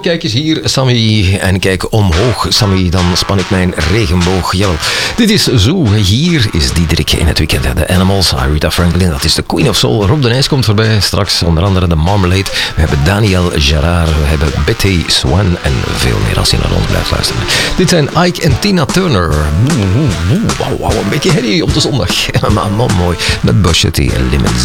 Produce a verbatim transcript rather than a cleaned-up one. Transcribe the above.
kijk eens hier, Sammy. En kijk omhoog, Sammy. Dan span ik mijn regenboog. Jawel. Dit is Zoo. Hier is Diederik in het weekend. De Animals, Aretha Franklin. Dat is de Queen of Soul. Rob de Nijs komt voorbij. Straks onder andere de Marmalade. We hebben Daniel Gerard. We hebben Betty Swan. En veel meer als je naar ons blijft luisteren. Dit zijn Ike en Tina Turner. Wauw, wow, een beetje herrie op de zondag. Maar man, mooi. Met Bush City en Limits.